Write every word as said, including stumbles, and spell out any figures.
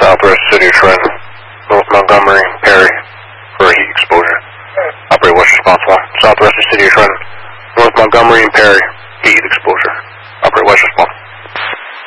Southwest City of Trenton, North Montgomery, Perry, for heat exposure. Operate what's responsible. Southwest of City of Trenton, North Montgomery and Perry, heat exposure. Operate what's responsible.